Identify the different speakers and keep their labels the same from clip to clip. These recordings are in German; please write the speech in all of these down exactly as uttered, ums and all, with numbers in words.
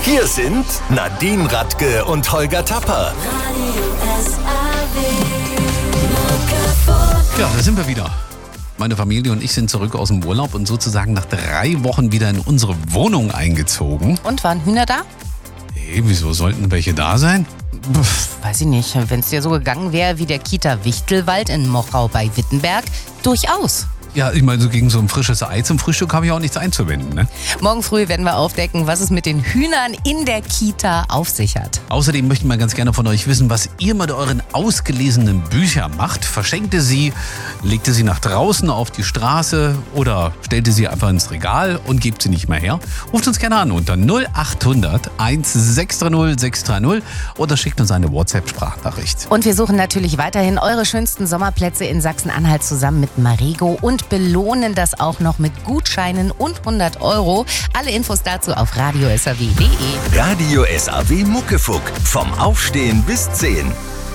Speaker 1: Hier sind Nadine Radke und Holger Tapper.
Speaker 2: Ja, da sind wir wieder. Meine Familie und ich sind zurück aus dem Urlaub und sozusagen nach drei Wochen wieder in unsere Wohnung eingezogen.
Speaker 3: Und waren Hühner da?
Speaker 2: Hey, wieso sollten welche da sein? Pff.
Speaker 3: Weiß ich nicht. Wenn es dir so gegangen wäre wie der Kita Wichtelwald in Mochau bei Wittenberg, durchaus.
Speaker 2: Ja, ich meine, so gegen so ein frisches Ei zum Frühstück habe ich auch nichts einzuwenden, ne?
Speaker 3: Morgen früh werden wir aufdecken, was es mit den Hühnern in der Kita auf sich hat.
Speaker 2: Außerdem möchten wir ganz gerne von euch wissen, was ihr mit euren ausgelesenen Büchern macht. Verschenkt ihr sie, legt ihr sie nach draußen auf die Straße oder stellt ihr sie einfach ins Regal und gebt sie nicht mehr her? Ruft uns gerne an unter null acht hundert sechshundertzehn sechshundertdreißig oder schickt uns eine WhatsApp-Sprachnachricht.
Speaker 3: Und wir suchen natürlich weiterhin eure schönsten Sommerplätze in Sachsen-Anhalt zusammen mit Marigo und belohnen das auch noch mit Gutscheinen und hundert Euro. Alle Infos dazu auf radio s a w punkt de.
Speaker 1: Radio S A W Muckefuck. Vom Aufstehen bis zehn.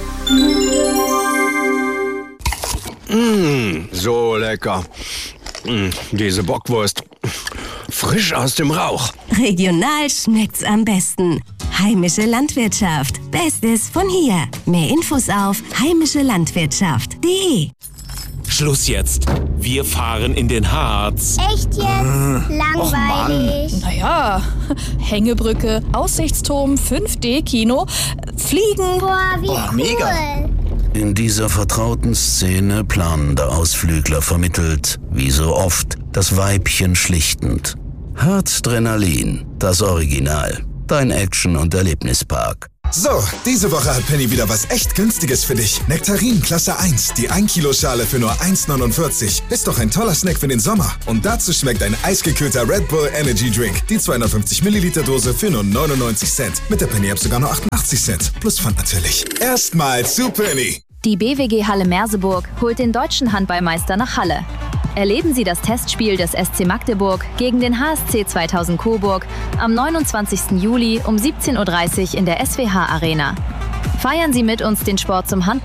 Speaker 4: Mmh, so lecker. Mmh, diese Bockwurst. Frisch aus dem Rauch.
Speaker 5: Regional schmeckt's am besten. Heimische Landwirtschaft. Bestes von hier. Mehr Infos auf heimische Landwirtschaft punkt de.
Speaker 6: Schluss jetzt. Wir fahren in den Harz.
Speaker 7: Echt jetzt? Äh, Langweilig.
Speaker 8: Naja, Hängebrücke, Aussichtsturm, fünf D Kino, Fliegen.
Speaker 7: Boah, wie
Speaker 6: Boah,
Speaker 7: cool.
Speaker 6: mega.
Speaker 9: In dieser vertrauten Szene planender Ausflügler vermittelt, wie so oft, das Weibchen schlichtend. Herzdrenalin, das Original. Dein Action- und Erlebnispark.
Speaker 10: So, diese Woche hat Penny wieder was echt Günstiges für dich. Nektarin Klasse eins, die ein Kilo Schale für nur eins neunundvierzig. Ist doch ein toller Snack für den Sommer. Und dazu schmeckt ein eisgekühlter Red Bull Energy Drink. Die zweihundertfünfzig Milliliter Dose für nur neunundneunzig Cent. Mit der Penny App sogar nur achtundachtzig Cent. Plus Pfand natürlich. Erstmal zu Penny.
Speaker 11: Die B W G Halle Merseburg holt den deutschen Handballmeister nach Halle. Erleben Sie das Testspiel des S C Magdeburg gegen den H S C zweitausend Coburg am neunundzwanzigsten Juli um siebzehn Uhr dreißig in der S W H Arena. Feiern Sie mit uns den Sport zum Handball